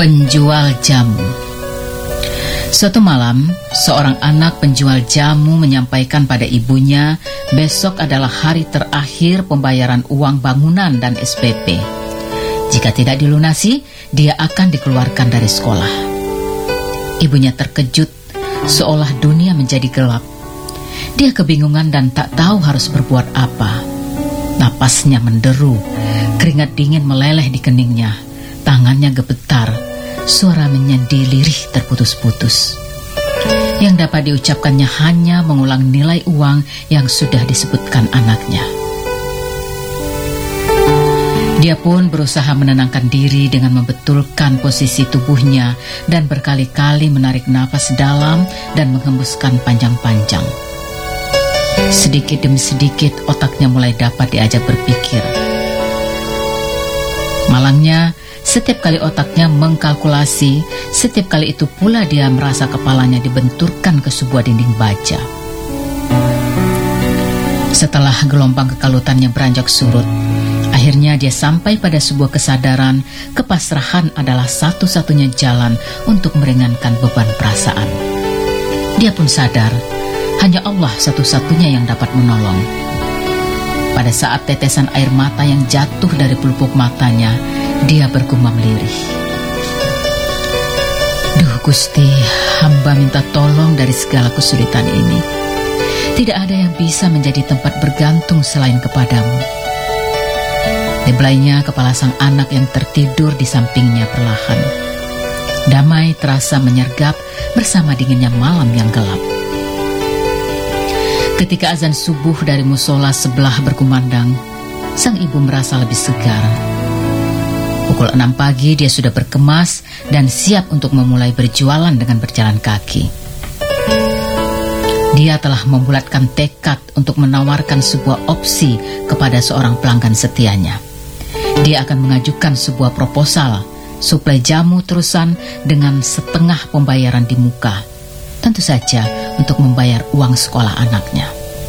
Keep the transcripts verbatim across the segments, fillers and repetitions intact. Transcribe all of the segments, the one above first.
Penjual jamu. Suatu malam, seorang anak penjual jamu menyampaikan pada ibunya besok adalah hari terakhir pembayaran uang bangunan dan S P P. Jika tidak dilunasi, dia akan dikeluarkan dari sekolah. Ibunya terkejut, seolah dunia menjadi gelap. Dia kebingungan dan tak tahu harus berbuat apa. Napasnya menderu, keringat dingin meleleh di keningnya, tangannya gemetar, suara menyendiri lirih terputus-putus. Yang dapat diucapkannya hanya mengulang nilai uang yang sudah disebutkan anaknya. Dia pun berusaha menenangkan diri dengan membetulkan posisi tubuhnya dan berkali-kali menarik napas dalam dan menghembuskan panjang-panjang. Sedikit demi sedikit otaknya mulai dapat diajak berpikir. Malangnya, setiap kali otaknya mengkalkulasi, setiap kali itu pula dia merasa kepalanya dibenturkan ke sebuah dinding baja. Setelah gelombang kekalutannya beranjak surut, akhirnya dia sampai pada sebuah kesadaran kepasrahan adalah satu-satunya jalan untuk meringankan beban perasaan. Dia pun sadar, hanya Allah satu-satunya yang dapat menolong. Pada saat tetesan air mata yang jatuh dari pelupuk matanya, dia bergumam lirih. Duh Gusti, hamba minta tolong dari segala kesulitan ini. Tidak ada yang bisa menjadi tempat bergantung selain kepadamu. Dibelainya kepala sang anak yang tertidur di sampingnya perlahan. Damai terasa menyergap bersama dinginnya malam yang gelap. Ketika azan subuh dari musola sebelah berkumandang, sang ibu merasa lebih segar. Pukul enam pagi dia sudah berkemas dan siap untuk memulai berjualan dengan berjalan kaki. Dia telah membulatkan tekad untuk menawarkan sebuah opsi kepada seorang pelanggan setianya. Dia akan mengajukan sebuah proposal, suplai jamu terusan dengan setengah pembayaran di muka. Tentu saja untuk membayar uang sekolah anaknya.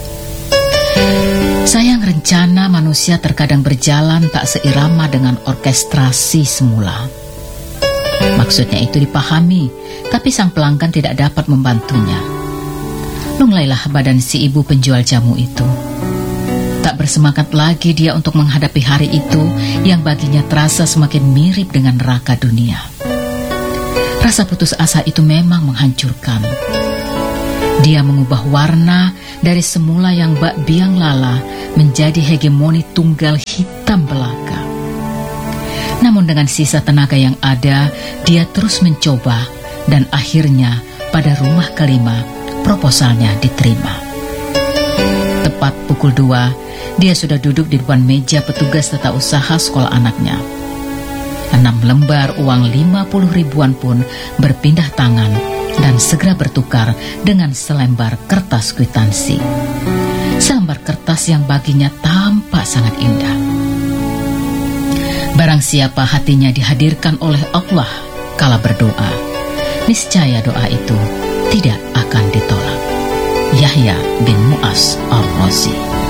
Sayang, rencana manusia terkadang berjalan tak seirama dengan orkestrasi semula. Maksudnya itu dipahami, tapi sang pelanggan tidak dapat membantunya. Lunglailah badan si ibu penjual jamu itu. Tak bersemangat lagi dia untuk menghadapi hari itu yang baginya terasa semakin mirip dengan neraka dunia. Rasa putus asa itu memang menghancurkan. Dia mengubah warna dari semula yang bak biang lala menjadi hegemoni tunggal hitam belaka. Namun dengan sisa tenaga yang ada, dia terus mencoba dan akhirnya pada rumah kelima proposalnya diterima. Tepat pukul dua, dia sudah duduk di depan meja petugas tata usaha sekolah anaknya. Enam lembar uang lima puluh ribuan pun berpindah tangan dan segera bertukar dengan selembar kertas kwitansi. Selembar kertas yang baginya tampak sangat indah. Barang siapa hatinya dihadirkan oleh Allah kala berdoa, niscaya doa itu tidak akan ditolak. Yahya bin Mu'az Ar-Razi.